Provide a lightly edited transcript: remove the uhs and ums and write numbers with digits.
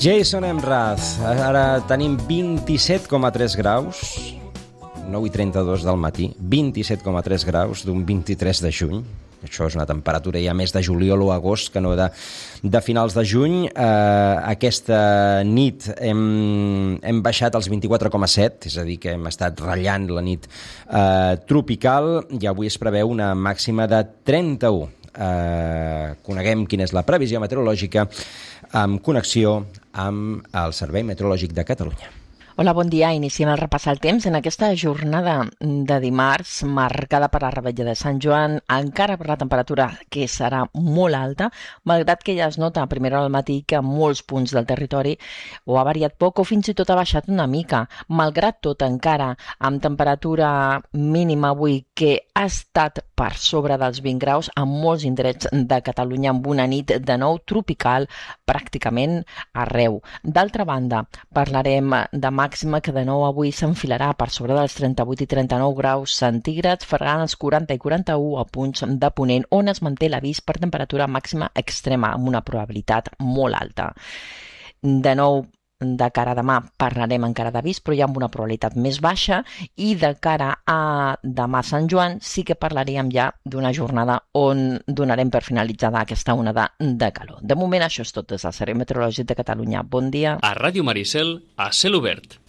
Jason Mraz, ara tenim 27,3 graus, 9:32 del matí, 27,3 graus d'un 23 de juny. Això és una temperatura ja més de juliol o agost que no de finals de juny. Aquesta nit hem baixat als 24,7, és a dir, que hem estat ratllant la nit tropical, i avui es preveu una màxima de 31. Coneguem quina és la previsió meteorològica amb connexió amb el Servei Meteorològic de Catalunya. Hola, bon dia. Iniciem el repàs al temps en aquesta jornada de dimarts marcada per la revetlla de Sant Joan, encara per la temperatura que serà molt alta, malgrat que ja es nota a primera hora del matí que en molts punts del territori o ha variat poc o fins i tot ha baixat una mica. Malgrat tot, encara amb temperatura mínima avui que ha estat per sobre dels 20 graus en molts indrets de Catalunya, amb una nit de nou tropical pràcticament arreu. D'altra banda, parlarem de màxima que de nou avui s'enfilarà per sobre dels 38 i 39 graus centígrads, fregant els 40 i 41 a punts de Ponent, on es manté l'avís per temperatura màxima extrema, amb una probabilitat molt alta. De nou, de cara a demà parlarem encara d'avís, però ja amb una probabilitat més baixa, i de cara a demà Sant Joan sí que parlaríem ja d'una jornada on donarem per finalitzada aquesta onada de calor. De moment això és tot des del Servei Meteorològic de Catalunya. Bon dia. A Ràdio Maricel, a cel obert.